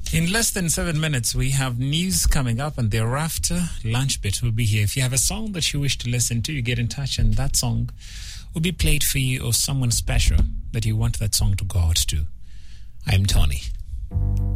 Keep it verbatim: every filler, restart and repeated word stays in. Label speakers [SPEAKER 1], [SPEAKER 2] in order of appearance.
[SPEAKER 1] In less than seven minutes, we have news coming up, and thereafter, Lunch Bit will be here. If you have a song that you wish to listen to, you get in touch, and that song will be played for you, or someone special that you want that song to go out to. I'm Tony.